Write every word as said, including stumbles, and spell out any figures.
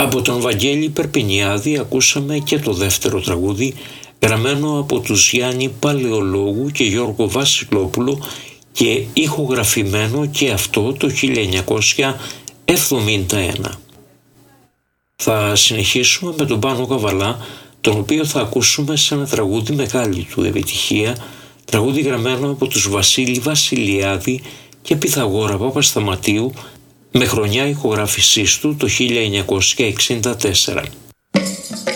Από τον Βαγγέλη Περπινιάδη ακούσαμε και το δεύτερο τραγούδι, γραμμένο από τους Γιάννη Παλαιολόγου και Γιώργο Βασιλόπουλο και ηχογραφημένο και αυτό το χίλια εννιακόσια εβδομήντα ένα. Θα συνεχίσουμε με τον Πάνο Καβαλά, τον οποίο θα ακούσουμε σε ένα τραγούδι μεγάλη του επιτυχία, τραγούδι γραμμένο από τους Βασίλη Βασιλιάδη και Πυθαγόρα Παπασταματίου, με χρονιά ηχογράφησής του το χίλια εννιακόσια εξήντα τέσσερα.